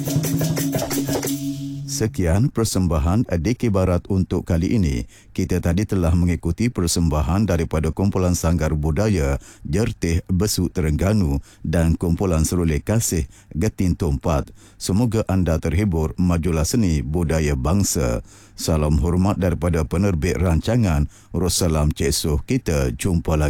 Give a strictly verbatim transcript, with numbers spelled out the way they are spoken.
Sekian persembahan D K Barat untuk kali ini. Kita tadi telah mengikuti persembahan daripada kumpulan Sanggar Budaya Jertih Besuk Terengganu dan kumpulan Serulih Kasih Getin Tumpat. Semoga anda terhibur. Majulah seni budaya bangsa. Salam hormat daripada penerbit rancangan. Russalam Cik Soh. Kita jumpa lagi.